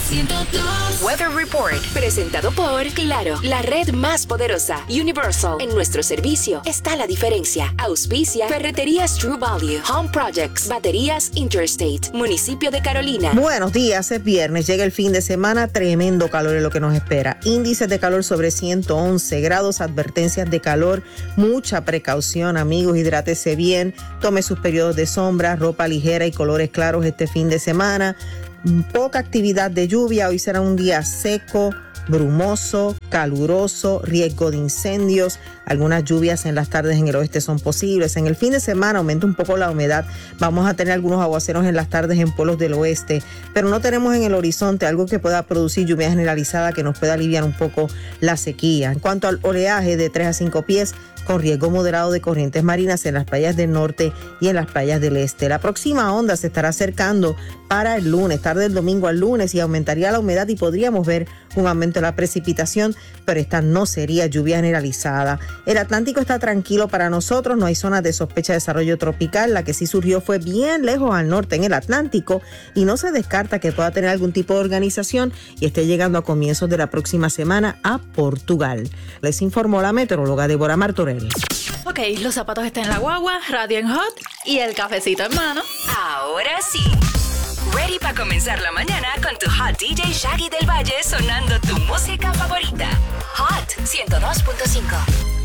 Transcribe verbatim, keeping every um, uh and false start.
ciento dos. Weather Report, presentado por Claro, la red más poderosa. Universal, en nuestro servicio está la diferencia. Auspicia Ferreterías True Value, Home Projects, Baterías Interstate, Municipio de Carolina. Buenos días, es viernes, llega el fin de semana, tremendo calor es lo que nos espera. Índices de calor sobre ciento once grados, advertencias de calor, mucha precaución, amigos, hidrátese bien, tome sus periodos de sombra, ropa ligera y colores claros este fin de semana. Poca actividad de lluvia, hoy será un día seco, brumoso, caluroso, riesgo de incendios, algunas lluvias en las tardes en el oeste son posibles. En el fin de semana aumenta un poco la humedad, vamos a tener algunos aguaceros en las tardes en pueblos del oeste, pero no tenemos en el horizonte algo que pueda producir lluvia generalizada que nos pueda aliviar un poco la sequía. En cuanto al oleaje, de tres a cinco pies, con riesgo moderado de corrientes marinas en las playas del norte y en las playas del este. La próxima onda se estará acercando para el lunes, tarde del domingo al lunes, y aumentaría la humedad y podríamos ver un aumento de la precipitación, pero esta no sería lluvia generalizada. El Atlántico está tranquilo para nosotros, no hay zonas de sospecha de desarrollo tropical. La que sí surgió fue bien lejos al norte en el Atlántico y no se descarta que pueda tener algún tipo de organización y esté llegando a comienzos de la próxima semana a Portugal. Les informó la meteoróloga Débora Martorell. Ok, los zapatos están en la guagua, radio en hot y el cafecito en mano. Ahora sí, ready para comenzar la mañana con tu Hot D J Shaggy del Valle sonando tu música favorita. Hot ciento dos punto cinco.